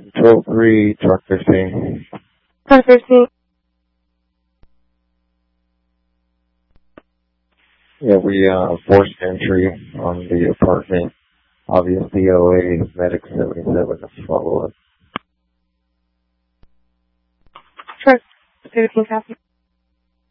Toll-free, truck 15. Truck 15. Yeah, we forced entry on the apartment. Obviously, OA Medic 77 to follow up. Truck 15 copy.